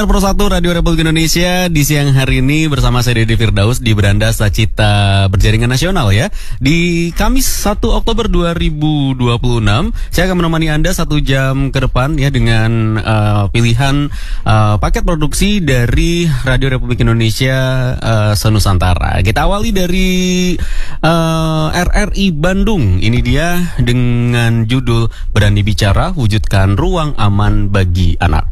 Pro 1 Radio Republik Indonesia di siang hari ini bersama saya Dede Firdaus di Beranda Sacita Berjaringan Nasional ya. Di Kamis 1 Oktober 2026 saya akan menemani Anda 1 jam ke depan ya dengan pilihan paket produksi dari Radio Republik Indonesia Senusantara. Kita awali dari RRI Bandung. Ini dia dengan judul Berani Bicara, Wujudkan Ruang Aman Bagi Anak.